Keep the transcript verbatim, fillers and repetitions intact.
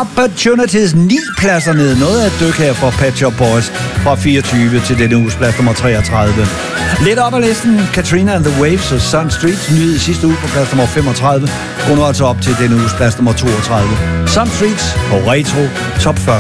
Opportunities ni pladser ned. Noget af et dyk her for Pet Shop Boys fra fireogtyve til denne uges plads nummer treogtredive. Lidt op ad listen, Katrina and the Waves og Sun Streets nyhed sidste uge på plads nummer femogtredive. Går nu altså op til denne uges plads nummer toogtredive. Sun Streets på Retro Top fyrre.